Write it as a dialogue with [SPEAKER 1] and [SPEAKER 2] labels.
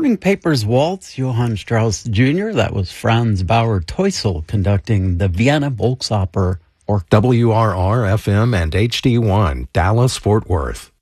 [SPEAKER 1] Morning Papers Waltz, Johann Strauss Jr., that was Franz Bauer Teusel conducting the Vienna Volksoper Orchestra.
[SPEAKER 2] WRR-FM and HD1, Dallas, Fort Worth.